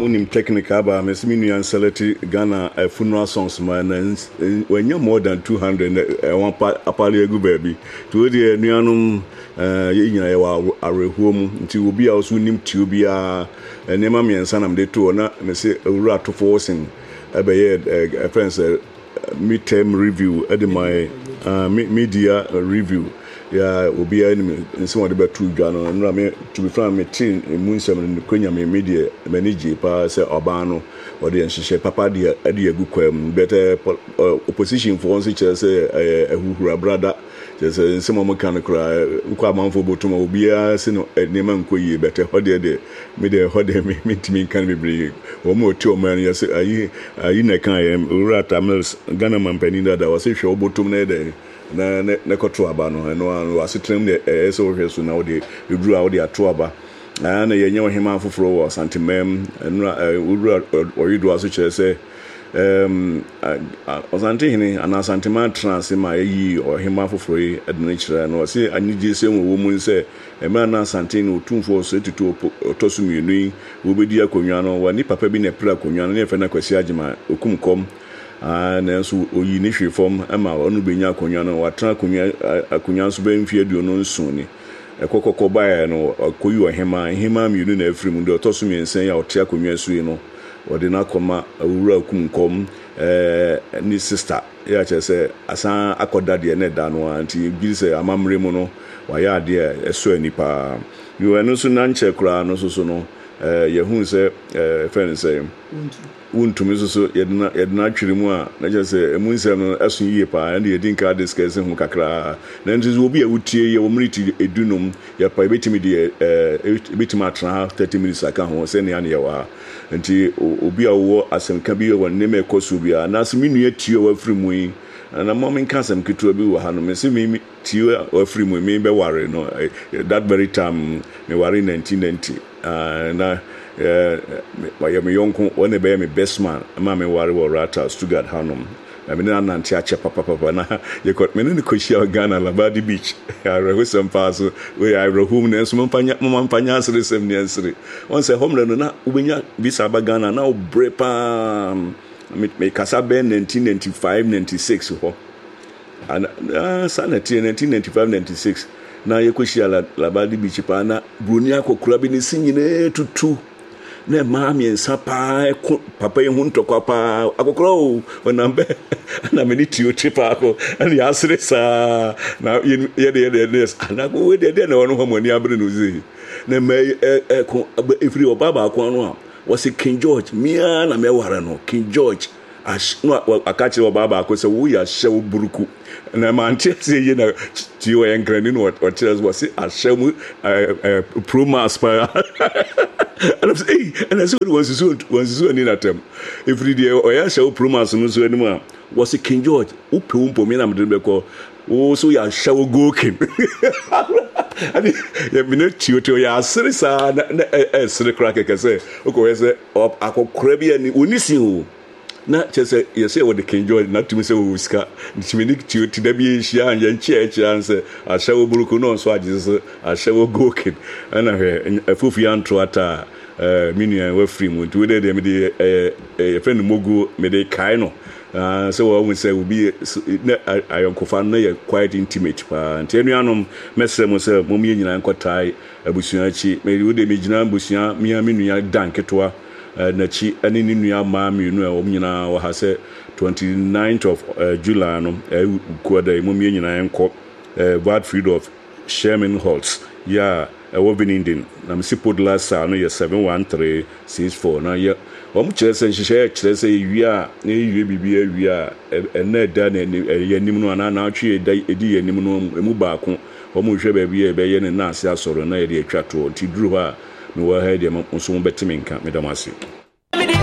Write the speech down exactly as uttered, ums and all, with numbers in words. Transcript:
unim technical ba me se minu select Ghana uh, funeral songs man when you more than two hundred uh, one apale egu baby to the nuanum uh ye nyina ye wa arehuo mu nti obi a oso nim ti obi a enema miensa na mde to na me se ewura to forcing ebeye friends midterm review at my uh, media review ya obi a ni nse wode betu dwa no na me to be frank me tin mu nsem no kwanya me media manage pa se oba no wode enhyehyɛ papa de ade agu kwam better opposition for once che se ehuhura brother che se nsem mo kan kra kwa manfo botuma obi a se no nema nkoyi better hode de me de hode me mitimi kan me bre wo mo ti o man yes ayi ayi na kan am ura tamils Ghana mampani da da wase hwe obotum na de na na koto aba no no asetrem de eso hweso na odi eduru a odi ato aba na na yenye ohima afoforo wo santimem no uduru oyido aso kire se em ozante hini ana santima trans ma yi ohima afoforo yi edene kire no se anyije se wo mu nse ema na santin otumfo so etutu otosu mienu wo bedi akonwa no wani papa bi na pra akonwa no ne fe na kwasi agema okumkom ah na so oyi ni hwe fom ama onu benya akonwa no watra akonwa akonwa so be mfie aduo no nso ni ekokoko bae no akoyi ohema hema mienu na afrim ndo otoso miensen ya otia akonwa so yi no wode na koma awura akumkom eh ni sister ya chese asan akoda de na da no anti bi se amamre mu no waya de eso anipa you eno so na nche kra no so so no eh yehun se eh friend say untumi so so yedna yedna twiri mu a na chese emu nsem no aso yie pa and yedin ka discuss hu kakra na ntizo obi a wutie ye wo mriti edunum ya pa betimi de eh betimi atra thirty minutes aka ho se ne ya ne ya wa nti obi a wo asemka bi wo ne me koso bi a na asemi nu atie wa firi mu yi na mom in kasem kitu bi wo ha no me se me tie wa firi mu me be ware no that very time me ware nineteen ninety uh, na eh my me yonko one be me best man ma me ware wo rata Stuttgart Hanum na me na nanti ache papa papa na ye got me ne ko shia Ghana Labadi Beach I rehearsal pass we I rohum na so mpanya mpanya asre sem ne asre on say home no na ubenya bisa ba Ghana na obrepa me me kasa ben nineteen ninety-five ninety-six ho and uh, sanity nineteen ninety-five ninety-six na ye ko shia Labadi Beach pa na bruni akokura bi ne sinyine tutu na mami nsapa papa ye hunto kwa pa akokro onambe na meni tio tripa ako and ya asre sa na ye ye ye yes na go we de de na wono homoni abre no zi na me e ko efiri obaba ako no a was King George mia na me ware no King George ash no akachi obaba ako se wo ya hye buruku na mantie se ye na tio ye nkrani no what tells was ashemu promas pa and I'm saying, and I said, was so was so in atem. Every day, or I shall promise no so anymore. Was it King George? Upu umpo me na mdebe ko. Oh, so ya shall go king. And you minute to to ya serisa na eh sere crack can say. Okay, say up ako krebi ani unisi na chese you say what the King George not to me say uska. Ntimini to to debi hia anya church answer. I shall buruku no so agise I shall go king. And I afufi antro ata eh minia we free mu to dey me dey eh friend mogu me dey kai no ah so we say we be ayonkofa na ye quite intimate pa ntenuanom mesre mo say mo mi nyina nkotai abusua chi me we dey me nyina abusua mi aminu danketoa na chi ani ni nua ma mi nu e wo nyina wo ha say twenty-ninth of July no e ko da mo mi nyina enko Bradford of Sherman Halls yeah e wo binindin na msi pod last sa no ye seven one three six four na ye o mu kire se nhyehyɛ kire se wi a na yiwe bibia wi a ena da na ye nim no na na atwe da edi ye nim no emu baako o mu hwɛ ba bi e be ye ne na ase asɔre na ye de atwa to ti duru ha me wo ha de mo so mo betime nka me da mase